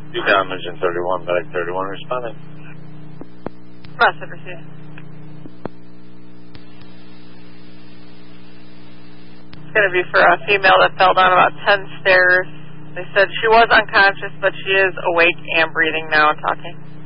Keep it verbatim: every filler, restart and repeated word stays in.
Two damage in thirty-one, back thirty-one responding. Message received. It's going to be for a female that fell down about ten stairs. They said she was unconscious, but she is awake and breathing now and talking.